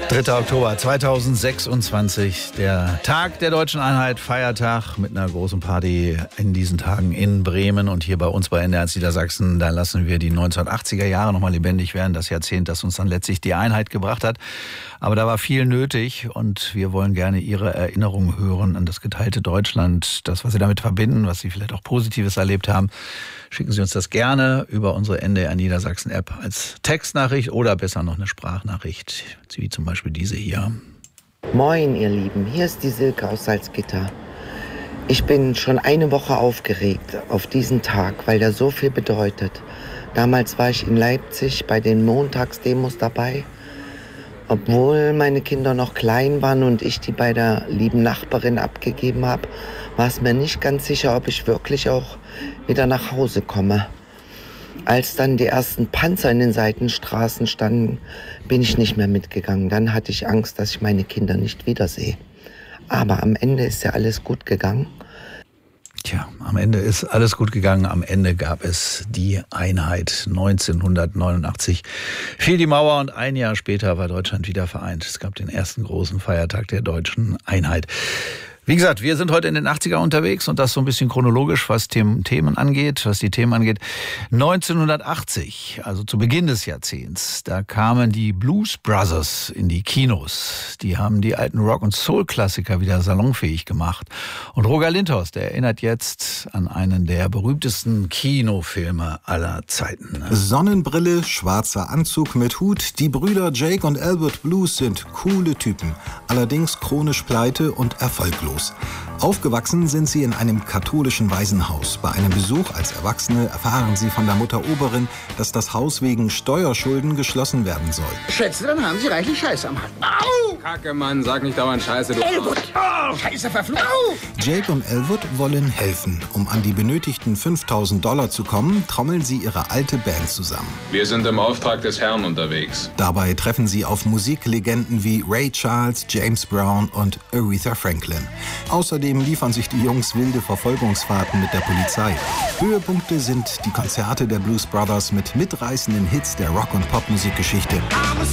3. Oktober 2026, der Tag der Deutschen Einheit, Feiertag mit einer großen Party in diesen Tagen in Bremen und hier bei uns bei NDR Niedersachsen. Da lassen wir die 1980er Jahre nochmal lebendig werden, das Jahrzehnt, das uns dann letztlich die Einheit gebracht hat. Aber da war viel nötig und wir wollen gerne Ihre Erinnerungen hören an das geteilte Deutschland, das, was Sie damit verbinden, was Sie vielleicht auch Positives erlebt haben. Schicken Sie uns das gerne über unsere NDR Niedersachsen App als Textnachricht oder besser noch eine Sprachnachricht, wie zum Beispiel diese hier. Moin ihr Lieben, hier ist die Silke aus Salzgitter. Ich bin schon eine Woche aufgeregt auf diesen Tag, weil der so viel bedeutet. Damals war ich in Leipzig bei den Montagsdemos dabei. Obwohl meine Kinder noch klein waren und ich die bei der lieben Nachbarin abgegeben habe, war es mir nicht ganz sicher, ob ich wirklich auch wieder nach Hause komme. Als dann die ersten Panzer in den Seitenstraßen standen, bin ich nicht mehr mitgegangen. Dann hatte ich Angst, dass ich meine Kinder nicht wiedersehe. Aber am Ende ist ja alles gut gegangen. Tja, am Ende ist alles gut gegangen. Am Ende gab es die Einheit. 1989 fiel die Mauer und ein Jahr später war Deutschland wieder vereint. Es gab den ersten großen Feiertag der Deutschen Einheit. Wie gesagt, wir sind heute in den 80er unterwegs und das so ein bisschen chronologisch, was die Themen angeht. 1980, also zu Beginn des Jahrzehnts, da kamen die Blues Brothers in die Kinos. Die haben die alten Rock- und Soul-Klassiker wieder salonfähig gemacht. Und Roger Lindhorst, der erinnert jetzt an einen der berühmtesten Kinofilme aller Zeiten. Sonnenbrille, schwarzer Anzug mit Hut. Die Brüder Jake und Albert Blues sind coole Typen. Allerdings chronisch pleite und erfolglos. Aufgewachsen sind sie in einem katholischen Waisenhaus. Bei einem Besuch als Erwachsene erfahren sie von der Mutter Oberin, dass das Haus wegen Steuerschulden geschlossen werden soll. Schätze, dann haben Sie reichlich Scheiße am Haken. Au! Kacke, Mann, sag nicht dauernd Scheiße, du... Elwood! Oh, Scheiße, verflucht! Au! Jake und Elwood wollen helfen. Um an die benötigten $5.000 zu kommen, trommeln sie ihre alte Band zusammen. Wir sind im Auftrag des Herrn unterwegs. Dabei treffen sie auf Musiklegenden wie Ray Charles, James Brown und Aretha Franklin. Außerdem liefern sich die Jungs wilde Verfolgungsfahrten mit der Polizei. Höhepunkte sind die Konzerte der Blues Brothers mit mitreißenden Hits der Rock- und Popmusikgeschichte. I'm a